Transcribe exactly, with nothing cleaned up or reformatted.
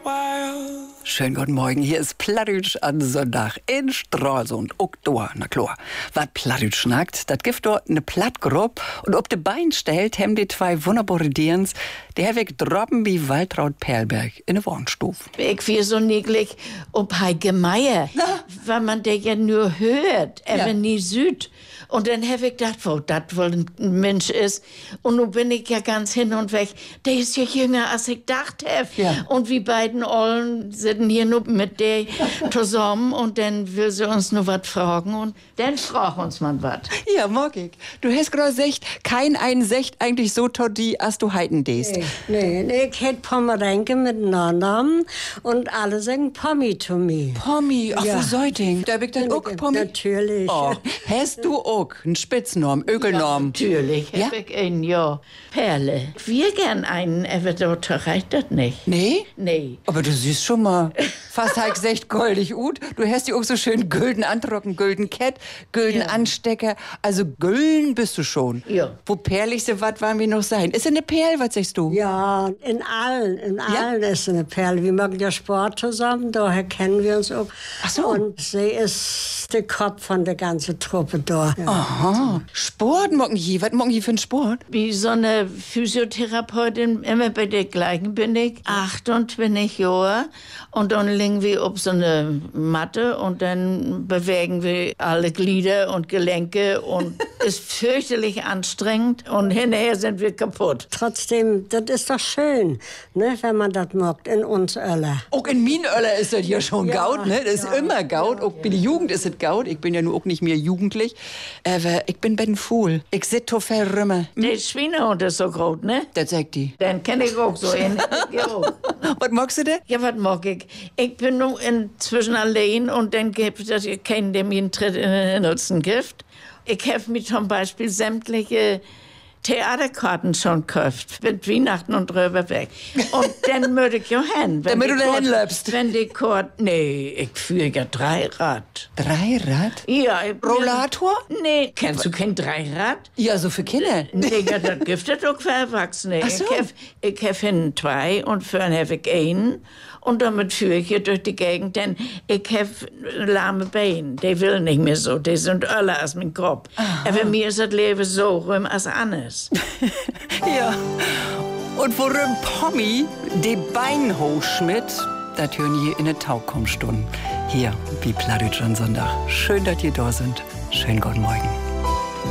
Schönen guten Morgen, hier ist Plattdeutsch an Sonntag in Stralsund. Auch da, na klar. Was Plattdeutsch schnackt, das gibt dort eine Plattgruppe und ob de Bein stellt, haben die zwei wunderbare Dirns, der Herr weg droppen wie Waltraud Perlberg in der Wohnstuf. Ich will so niedlich ob hei Gemeier, weil man der ja nur hört, aber Ja. nie süd. Und dann habe ich gedacht, wo das wohl ein Mensch ist. Und nun bin ich ja ganz hin und weg. Der ist ja jünger, als ich dachte. Ja. Und wir beiden Ollen sitzen hier nur mit der zusammen. Und dann will sie uns nur was fragen. Und dann fragt uns man was. Ja, mag ich. Du hast gerade gesagt, kein einen secht eigentlich so toddy, als du heiten dest. Nee, nee, ich hätt Pomerenke mit Nachnamen und alle sagen Pommi zu mir. Pommi, ach, Ja. wo Säuting. Da hab ich dann auch Pommi. Natürlich. Oh, hast du auch einen Spitznamen, Ögelnamen? Natürlich, Ja? hab ich einen, ja. Perle. Wir gern einen, aber dort reicht das nicht. Nee? Nee. Aber du siehst schon mal, fast halt echt goldig ut. Du hast ja auch so schön gülden Antrocken, gülden Kett, gülden Ja. Anstecker. Also gülden bist du schon. Ja. Wo perligste was wollen wir noch sein? Ist eine Perl, was sagst du? Ja, in allen, in Ja? allen ist sie eine Perle. Wir machen ja Sport zusammen, daher kennen wir uns auch. Ach so. Und sie ist der Kopf von der ganzen Truppe da. Ja. Aha. Sport morgen hier. Was morgen hier für ein Sport? Wie so eine Physiotherapeutin, immer bei der gleichen bin ich, achtundzwanzig Jahre. Und dann liegen wir auf so eine Matte und dann bewegen wir alle Glieder und Gelenke und ist fürchterlich anstrengend und hinterher sind wir kaputt. Trotzdem, das ist doch schön, ne, wenn man das mag, in uns alle. Auch in Minöller ist das ja schon Ja, Gaut, ne? Das ist ja, immer Gaut. Auch bei der Jugend ist es Gaut. Ich bin ja nur auch nicht mehr jugendlich. Aber ich bin Ben Fool. Ich sit to verrümmer. Der Schweinehund ist so groß, ne? Das sagt die. Den kenne ich auch so. In, ja. Was magst du denn? Ja, was mag ich? Ich bin nun inzwischen allein und dann gibt es keinen, der mir einen Tritt in den Nutzen gibt. Ich habe mir zum Beispiel sämtliche Theaterkarten schon gekauft, mit Weihnachten und drüber weg. Und dann würde ich ja hin. wenn Damit die du da Karte- hinläufst. Wenn die Karte... Nee, ich führe ja Dreirad. Dreirad? Ja. Ich, Rollator? Nee, kennst du kein Dreirad? Ja, so für Kinder. Nee, ja, das gibt es auch für Erwachsene. Ach so. Ich habe ich hab hinten zwei und vorne habe ich einen. Und damit führe ich hier durch die Gegend, denn ich habe lahme Beine. Die will nicht mehr so, die sind öller als mein Kopf. Aber mir ist das Leben so rum als anders. Ja. Und worum Pommi die Bein hochschmidt, das hören hier in der Taukommstunde. Hier, wie Plattdeutsch am Sonntag. Schön, dass ihr da sind. Schönen guten Morgen.